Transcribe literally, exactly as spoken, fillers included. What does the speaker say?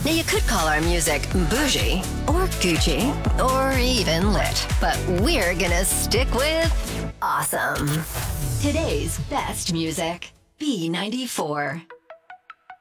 Now, you could call our music bougie, or Gucci, or even lit, but we're gonna stick with awesome. Today's best music, B ninety-four.